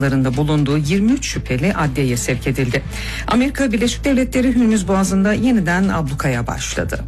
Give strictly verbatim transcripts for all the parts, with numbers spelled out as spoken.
bulunduğu yirmi üç şüpheli adliyeye sevk edildi. Amerika Birleşik Devletleri Hürmüz Boğazı'nda yeniden ablukaya başladı.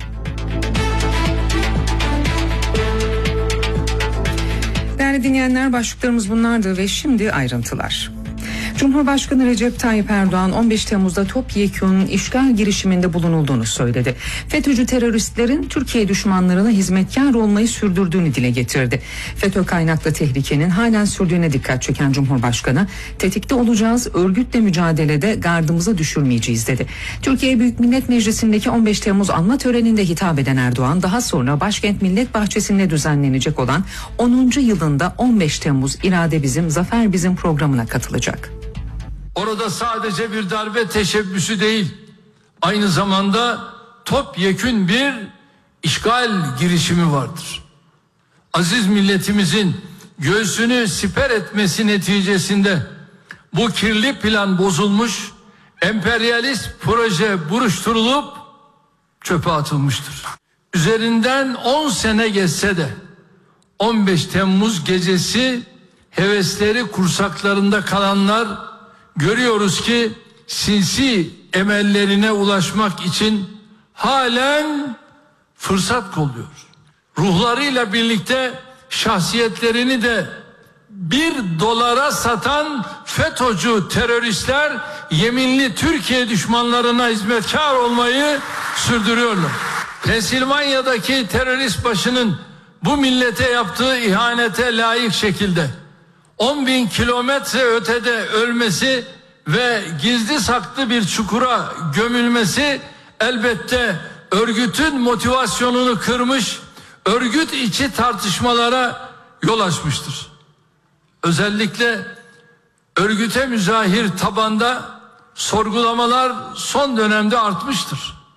Değerli dinleyenler, başlıklarımız bunlardı ve şimdi ayrıntılar. Cumhurbaşkanı Recep Tayyip Erdoğan on beş Temmuz'da topyekun işgal girişiminde bulunulduğunu söyledi. FETÖ'cü teröristlerin Türkiye düşmanlarına hizmetkar olmayı sürdürdüğünü dile getirdi. FETÖ kaynaklı tehlikenin halen sürdüğüne dikkat çeken Cumhurbaşkanı, tetikte olacağız, örgütle mücadelede gardımızı düşürmeyeceğiz dedi. Türkiye Büyük Millet Meclisi'ndeki on beş Temmuz anma töreninde hitap eden Erdoğan, daha sonra Başkent Millet Bahçesi'nde düzenlenecek olan onuncu yılında on beş Temmuz İrade Bizim, Zafer Bizim programına katılacak. Orada sadece bir darbe teşebbüsü değil, aynı zamanda topyekün bir işgal girişimi vardır. Aziz milletimizin göğsünü siper etmesi neticesinde bu kirli plan bozulmuş, emperyalist proje buruşturulup çöpe atılmıştır. Üzerinden on sene geçse de on beş Temmuz gecesi hevesleri kursaklarında kalanlar, görüyoruz ki sinsi emellerine ulaşmak için halen fırsat kolluyor. Ruhlarıyla birlikte şahsiyetlerini de bir dolara satan FETÖ'cü teröristler yeminli Türkiye düşmanlarına hizmetkar olmayı sürdürüyorlar. Pensilvanya'daki terörist başının bu millete yaptığı ihanete layık şekilde on bin kilometre ötede ölmesi ve gizli saklı bir çukura gömülmesi elbette örgütün motivasyonunu kırmış, örgüt içi tartışmalara yol açmıştır. Özellikle örgüte müzahir tabanda sorgulamalar son dönemde artmıştır.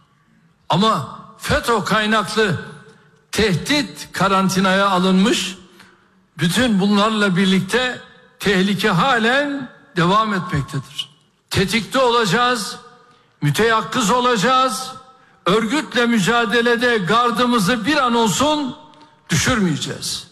Ama FETÖ kaynaklı tehdit karantinaya alınmış, bütün bunlarla birlikte tehlike halen devam etmektedir. Tetikte olacağız, müteyakkız olacağız, örgütle mücadelede gardımızı bir an olsun düşürmeyeceğiz.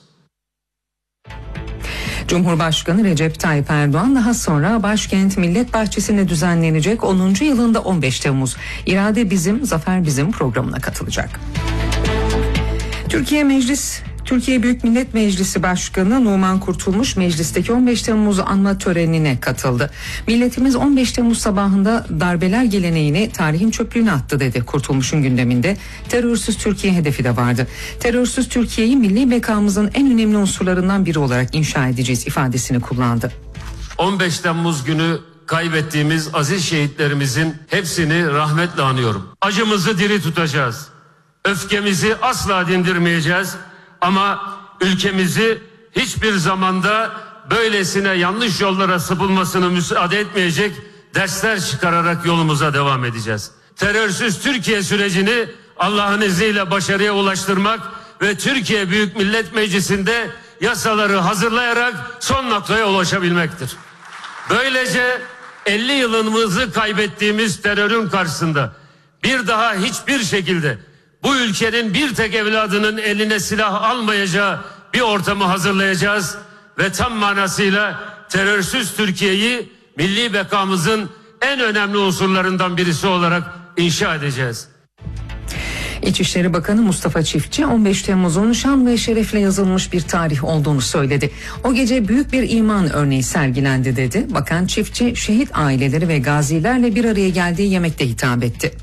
Cumhurbaşkanı Recep Tayyip Erdoğan daha sonra Başkent Millet Bahçesi'nde düzenlenecek onuncu yılında on beş Temmuz İrade Bizim, Zafer Bizim programına katılacak. Türkiye Meclis Türkiye Büyük Millet Meclisi Başkanı Numan Kurtulmuş meclisteki on beş Temmuz anma törenine katıldı. Milletimiz on beş Temmuz sabahında darbeler geleneğini tarihin çöplüğüne attı dedi. Kurtulmuş'un gündeminde terörsüz Türkiye hedefi de vardı. Terörsüz Türkiye'yi milli bekamızın en önemli unsurlarından biri olarak inşa edeceğiz ifadesini kullandı. on beş Temmuz günü kaybettiğimiz aziz şehitlerimizin hepsini rahmetle anıyorum. Acımızı diri tutacağız. Öfkemizi asla dindirmeyeceğiz. Ama ülkemizi hiçbir zamanda böylesine yanlış yollara sapılmasını müsaade etmeyecek dersler çıkararak yolumuza devam edeceğiz. Terörsüz Türkiye sürecini Allah'ın izniyle başarıya ulaştırmak ve Türkiye Büyük Millet Meclisi'nde yasaları hazırlayarak son noktaya ulaşabilmektir. Böylece elli yılımızı kaybettiğimiz terörün karşısında bir daha hiçbir şekilde bu ülkenin bir tek evladının eline silah almayacağı bir ortamı hazırlayacağız ve tam manasıyla terörsüz Türkiye'yi milli bekamızın en önemli unsurlarından birisi olarak inşa edeceğiz. İçişleri Bakanı Mustafa Çiftçi on beş Temmuz'un şan ve şerefle yazılmış bir tarih olduğunu söyledi. O gece büyük bir iman örneği sergilendi dedi. Bakan Çiftçi şehit aileleri ve gazilerle bir araya geldiği yemekte hitap etti.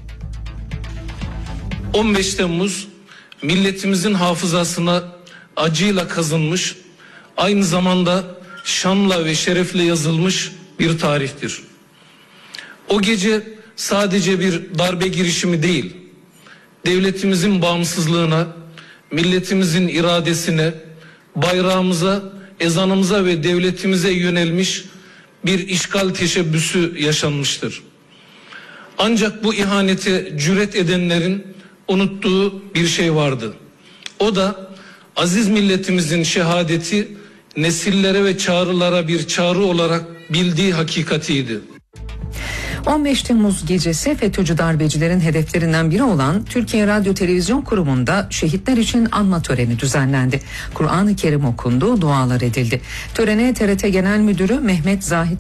on beş Temmuz milletimizin hafızasına acıyla kazınmış, aynı zamanda şanla ve şerefle yazılmış bir tarihtir. O gece sadece bir darbe girişimi değil, devletimizin bağımsızlığına, milletimizin iradesine, bayrağımıza, ezanımıza ve devletimize yönelmiş bir işgal teşebbüsü yaşanmıştır. Ancak bu ihanete cüret edenlerin unuttuğu bir şey vardı. O da aziz milletimizin şehadeti nesillere ve çağrılara bir çağrı olarak bildiği hakikatiydi. on beş Temmuz gecesi FETÖ'cü darbecilerin hedeflerinden biri olan Türkiye Radyo Televizyon Kurumu'nda şehitler için anma töreni düzenlendi. Kur'an-ı Kerim okundu, dualar edildi. Törene T R T Genel Müdürü Mehmet Zahit